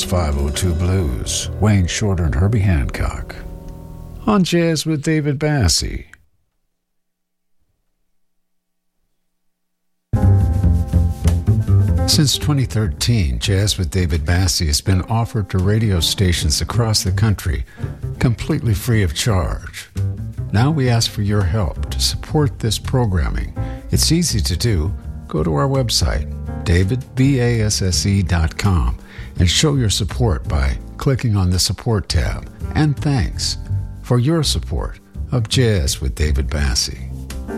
502 Blues, Wayne Shorter and Herbie Hancock. On Jazz with David Bassie. Since 2013, Jazz with David Bassie has been offered to radio stations across the country, completely free of charge. Now we ask for your help to support this programming. It's easy to do. Go to our website, davidbasse.com, and show your support by clicking on the Support tab. And thanks for your support of Jazz with David Bassie.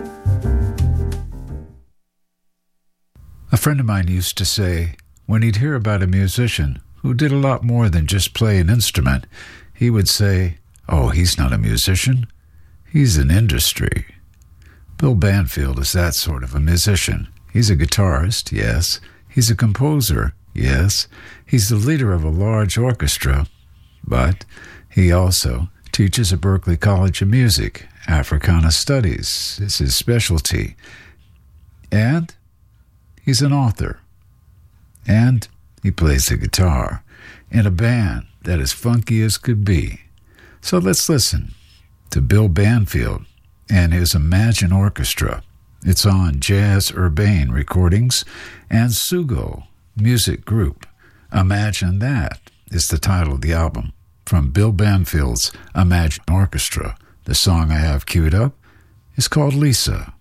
A friend of mine used to say, when he'd hear about a musician who did a lot more than just play an instrument, he would say, "Oh, he's not a musician. He's an industry." Bill Banfield is that sort of a musician. He's a guitarist, yes. He's a composer, yes. He's the leader of a large orchestra, but he also teaches at Berklee College of Music. Africana Studies is his specialty. And he's an author. And he plays the guitar in a band that is funky as could be. So let's listen to Bill Banfield and his Imagine Orchestra. It's on Jazz Urbane Recordings and Sugo Music Group. Imagine That is the title of the album from Bill Banfield's Imagine Orchestra. The song I have queued up is called Lisa.